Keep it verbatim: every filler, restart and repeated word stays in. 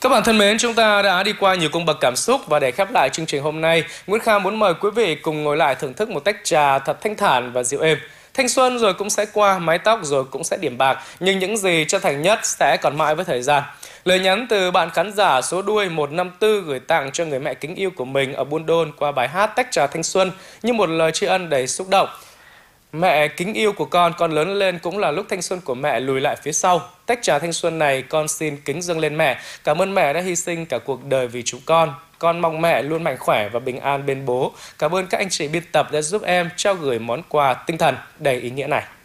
Các bạn thân mến, chúng ta đã đi qua nhiều cung bậc cảm xúc và để khép lại chương trình hôm nay, Nguyễn Khang muốn mời quý vị cùng ngồi lại thưởng thức một tách trà thật thanh thản và dịu êm. Thanh xuân rồi cũng sẽ qua, mái tóc rồi cũng sẽ điểm bạc, nhưng những gì chân thành nhất sẽ còn mãi với thời gian. Lời nhắn từ bạn khán giả số đuôi một năm tư gửi tặng cho người mẹ kính yêu của mình ở Buôn Đôn qua bài hát Tách trà thanh xuân như một lời tri ân đầy xúc động. Mẹ kính yêu của con, con lớn lên cũng là lúc thanh xuân của mẹ lùi lại phía sau. Tách trà thanh xuân này con xin kính dâng lên mẹ. Cảm ơn mẹ đã hy sinh cả cuộc đời vì chúng con. Con mong mẹ luôn mạnh khỏe và bình an bên bố. Cảm ơn các anh chị biên tập đã giúp em trao gửi món quà tinh thần đầy ý nghĩa này.